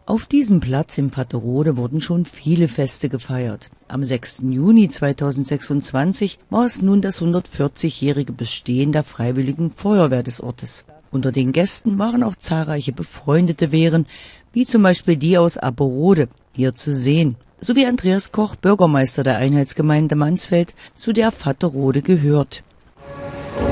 Auf diesem Platz im Vaterrode wurden schon viele Feste gefeiert. Am 6. Juni 2026 war es nun das 140-jährige Bestehen der Freiwilligen Feuerwehr des Ortes. Unter den Gästen waren auch zahlreiche befreundete Wehren, wie zum Beispiel die aus Aberode, hier zu sehen, sowie Andreas Koch, Bürgermeister der Einheitsgemeinde Mansfeld, zu der Vaterrode gehört.